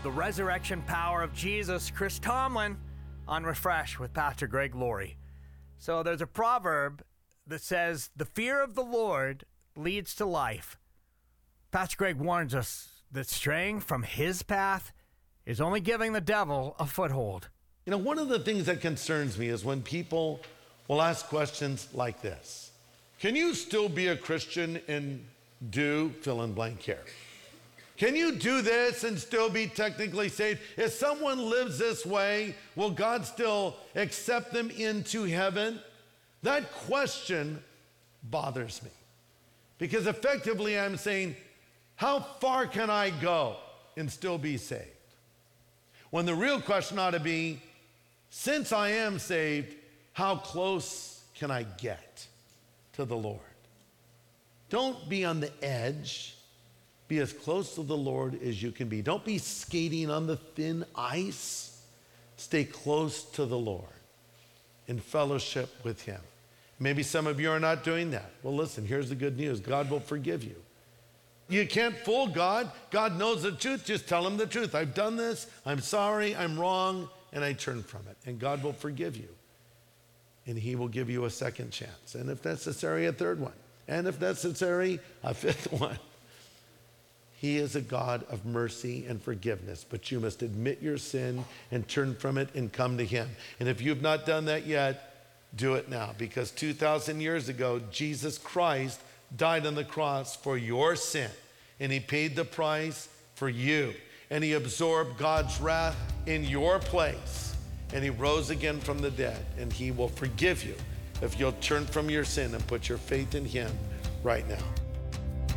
the resurrection power of Jesus, Chris Tomlin, on Refresh with Pastor Greg Laurie. So there's a proverb that says, the fear of the Lord leads to life. Pastor Greg warns us that straying from his path is only giving the devil a foothold. You know, one of the things that concerns me is when people will ask questions like this. Can you still be a Christian and do fill in blank here? Can you do this and still be technically saved? If someone lives this way, will God still accept them into heaven? That question bothers me. Because effectively I'm saying, how far can I go and still be saved? When the real question ought to be, since I am saved, how close can I get to the Lord? Don't be on the edge. Be as close to the Lord as you can be. Don't be skating on the thin ice. Stay close to the Lord in fellowship with Him. Maybe some of you are not doing that. Well, listen, here's the good news. God will forgive you. You can't fool God. God knows the truth. Just tell Him the truth. I've done this. I'm sorry. I'm wrong. And I turn from it. And God will forgive you. And He will give you a second chance. And if necessary, a third one. And if necessary, a fifth one. He is a God of mercy and forgiveness, but you must admit your sin and turn from it and come to Him. And if you've not done that yet, do it now, because 2,000 years ago, Jesus Christ died on the cross for your sin, and He paid the price for you, and He absorbed God's wrath in your place, and He rose again from the dead, and He will forgive you if you'll turn from your sin and put your faith in Him right now.